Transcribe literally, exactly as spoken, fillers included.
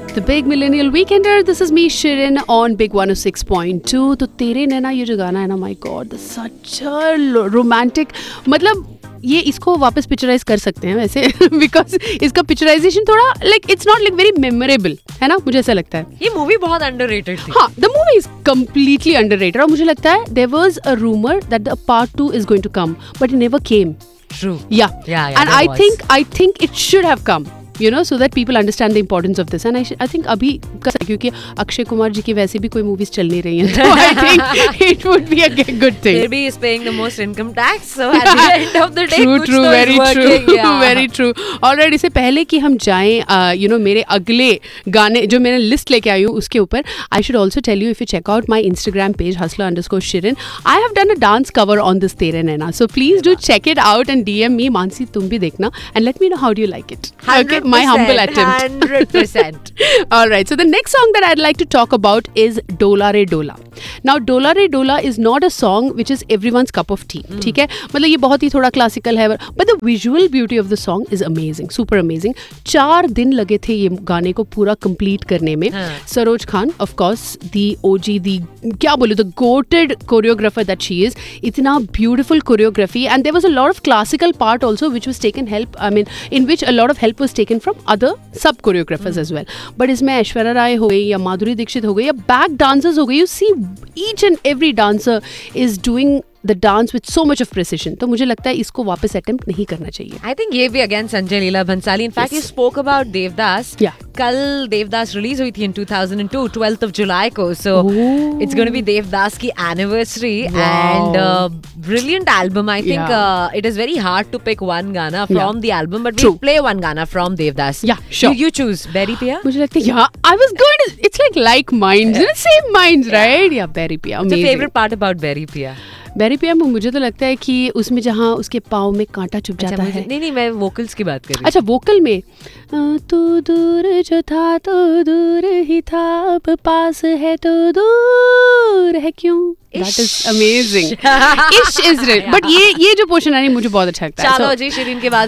The Big Millennial Weekender. This is me, Shirin, on Big one oh six point two. तो तेरे नैना ये जो गाना है ना, my God, such a romantic. मतलब ये इसको वापस पिक्चराइज कर सकते हैं वैसे बिकॉज इसका पिक्चराइजेशन थोड़ा like it's not like very memorable है ना, मुझे ऐसा लगता है. ये मूवी बहुत अंडररेटेड थी. हाँ, the movie is completely underrated. और मुझे लगता है there was a rumour that the part two is going to come but it never came. True. Yeah. Yeah, yeah. And I was. think I think it should have come. You know, so that people understand the importance of this. And I, sh- I think अभी क्योंकि अक्षय कुमार जी की वैसे भी कोई movies चल नहीं रही हैं, so I think it would be a good thing. Maybe he's paying the most income tax, so at the end of the day, true, कुछ true, तो very is working. true, Yeah. very true. Alright, इससे पहले कि हम जाएं, you know, मेरे अगले गाने जो मैंने लिस्ट लेके आई हूँ उसके ऊपर, I should also tell you if you check out my Instagram page hustler underscore Shirin, I have done a dance cover on this Tere Naina. So please do check it out and D M me. Mansi, तुम भी देखना and let me know how do you like it. Okay, my humble attempt. one hundred percent. All right, so the next song that I'd like to talk about is Dola Re Dola. Now Dola Re Dola is not a song which is everyone's cup of tea. ठीक है, मतलब ये बहुत ही थोड़ा classical है, but the visual beauty of the song is amazing, super amazing. चार दिन लगे थे ये गाने को पूरा complete करने में. Saroj Khan, of course, the O G, the क्या बोलूं, the goated choreographer that she is. इतना beautiful choreography and there was a lot of classical part also which was taken help. I mean, in which a lot of help was taken from other sub choreographers as well. But इसमें ऐश्वर्या राय हो गई या माधुरी दीक्षित हो गई या back dancers हो गई, you see each and every dancer is doing the dance with so much of precision. तो मुझे लगता है इसको वापस अटेम्प्ट नहीं करना चाहिए. I think ये भी again Sanjay Leela Bhansali. In fact, yes. you spoke about Devdas. Yeah. कल देवदास रिलीज हुई थी in two thousand two, twelfth of July को. So oh. it's going to be Devdas की anniversary. Wow. And uh, brilliant album. I think yeah. uh, it is very hard to pick one Gana from yeah. the album, but True. we'll play one Gana from Devdas. Yeah, sure. You, you choose Berry Pia. मुझे लगता है yeah, I was going to, it's like like minds, yeah. same minds, yeah. right? Yeah, Berry Pia. Amazing. What's your favorite part about Berry Pia? Berry पिया में मुझे तो लगता है कि उसमें जहाँ उसके पाँव में कांटा चुभ जाता अच्छा, है. नहीं नहीं मैं वोकल्स की बात कर रही हूँ. अच्छा, वोकल में तू दूर जो था तो दूर ही था, अब पास है तो दूर है क्यों. That is amazing. Ish is real. But ये ये जो पोर्शन है मुझे बहुत अच्छा लगता है. चलो जी, शिरीन के बाद